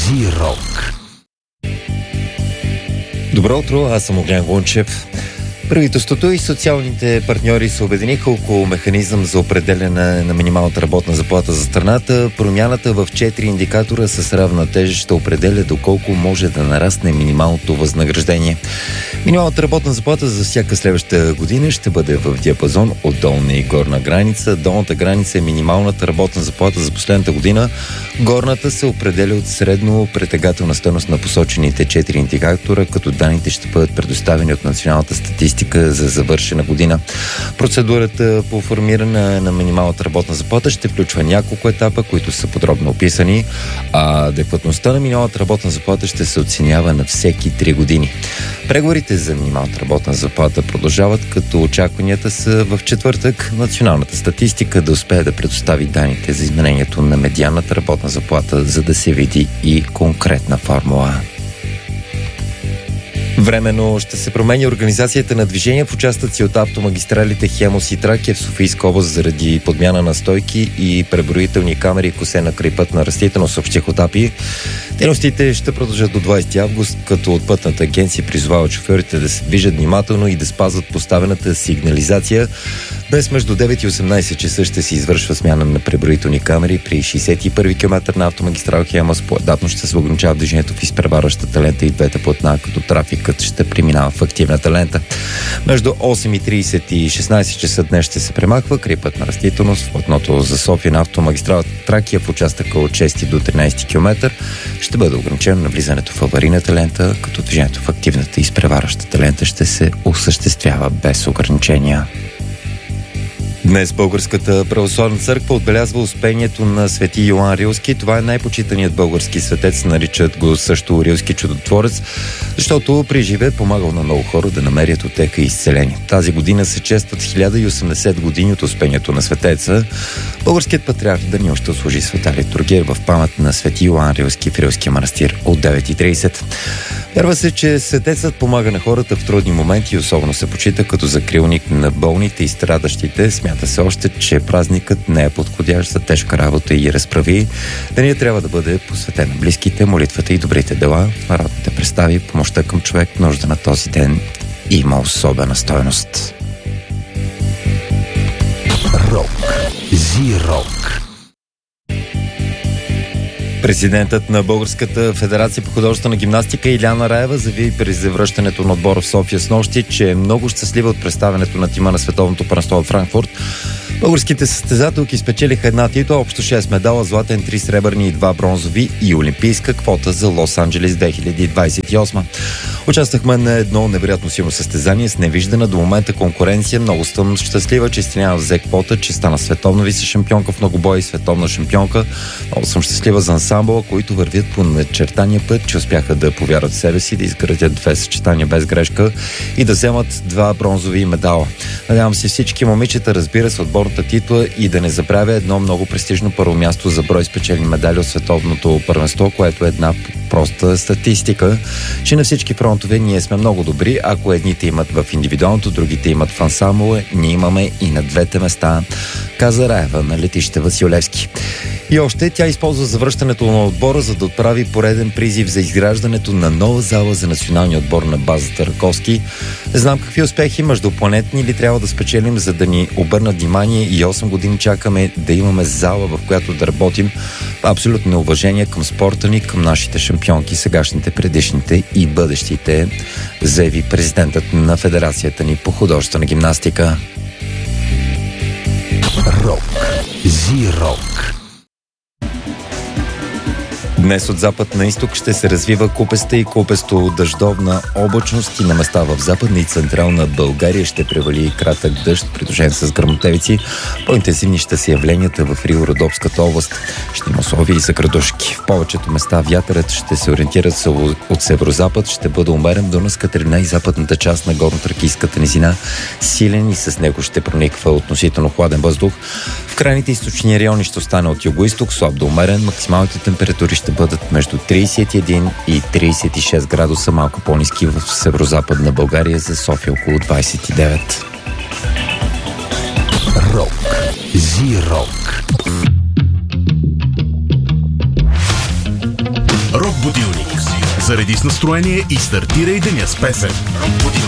Зирок. Добро утро, аз съм Огнян Гончев. Правителството и социалните партньори се обединиха около механизъм за определяне на минималната работна заплата за страната. Промяната в 4 индикатора с равна тежест ще определя доколко може да нарасне минималното възнаграждение. Минималната работна заплата за всяка следваща година ще бъде в диапазон от долна и горна граница. Долната граница е минималната работна заплата за последната година. Горната се определя от средно претегателна стойност на посочените 4 индикатора, като данните ще бъдат предоставени от Националната статистика за завършена година. Процедурата по формиране на минималната работна заплата ще включва няколко етапа, които са подробно описани, а адекватността на минималната работна заплата ще се оценява на всеки 3 години. Преговорите за минималната работна заплата продължават, като очакванията са в четвъртък Националната статистика да успее да предостави данните за изменението на медианната работна заплата, за да се види и конкретна формула. Временно ще се промени организацията на движение в участъци от автомагистралите Хемус и Тракия в Софийска област заради подмяна на стойки и преброителни камери и косена край пътна растителност, съобщих от АПИ. Дейностите ще продължат до 20 август, като от пътната агенция призовава шофьорите да се движат внимателно и да спазват поставената сигнализация. Днес между 9 и 18 часа ще се извършва смяна на преброителни камери при 61-ви километър на автомагистрал Хемус. Поетапно ще се ограничава движението в изпреварващата лента и двете платна, като трафикът ще преминава в активната лента. Между 8:30 и 16 часа днес ще се премахва край пътна растителност в платното за София на автомагистрала Тракия в участъка от 6 до 13 км. Ще бъде ограничено на влизането в аварийната лента, като движението в активната и изпреварващата лента ще се осъществява без ограничения. Днес Българската православна църква отбелязва успението на свети Йоан Рилски. Това е най-почитаният български светец, наричат го също Рилски чудотворец, защото при живе помагал на много хора да намерят утеха и изцеление. Тази година се честват 1080 години от успението на светеца. Българският патриарх Даниил ще служи света литургия в памет на свети Йоан Рилски в Рилския манастир от 9:30. Вярва се, че светецът помага на хората в трудни моменти и особено се почита като закрилник на болните и страдащите. Смята се още, че празникът не е подходящ за тежка работа и разправи. Денят трябва да бъде посветен на близките, молитвата и добрите дела. Народните представи помощта към човек в нужда на този ден има особена стойност. Рок. Зирок. Президентът на Българската федерация по художествена гимнастика Иляна Раева заяви при завръщането на отбора в София снощи, че е много щастлива от представянето на тима на световното първенство в Франкфурт. Българските състезателки спечелиха една титла, общо 6 медала, златен, 3 сребърни и 2 бронзови и олимпийска квота за Лос-Анджелес 2028. Участвахме на едно невероятно силно състезание с невиждана до момента конкуренция. Много съм щастлива, че Стиляна взе квота, че стана световна вице-шампионка в многобой и световна шампионка. Много съм щастлива за ансамбъла, които вървят по начертания път, че успяха да повярват в себе си, да изградят 2 съчетания без грешка и да вземат 2 бронзови медала. Надявам се всички момичета, разбира се, отборната титла и да не забравя едно много престижно първо място за брой спечелени медали от световното първенство, което е една проста статистика, че на всички фронтове ние сме много добри. Ако едните имат в индивидуалното, другите имат в ансамбъла, ние имаме и на двете места, каза Раева на летище Васил Левски. И още тя използва завръщането на отбора, за да отправи пореден призив за изграждането на нова зала за националния отбор на базата Раковски. Не знам какви успехи междупланетни ли трябва да спечелим, за да ни обърнат внимание и 8 години чакаме да имаме зала, в която да работим. Абсолютно неуважение към спорта ни, към нашите шампионки, сегашните, предишните и бъдещите, заяви президентът на Федерацията ни по художествена гимнастика. Рок. Зирок. Днес от запад на изток ще се развива купеста и купесто-дъждовна облачност и на места в западна и централна България ще превали кратък дъжд, придружен с гръмотевици. По-интенсивни ще са явленията в Рио-Родопската област. Ще има условия и за градушки. В повечето места вятърът ще се ориентира от северозапад, ще бъде умерен до Катерина и западната част на горно-тракийската низина. Силен и с него ще прониква относително хладен въздух. В крайните източни райони ще остане от юго-исток, слаб до умерен. Максималните температури ще бъдат между 31 и 36 градуса, малко по-ниски в северо-западна България, за София около 29. Рок. Зирок. Рок Зареди с настроение и стартирай деня с песен.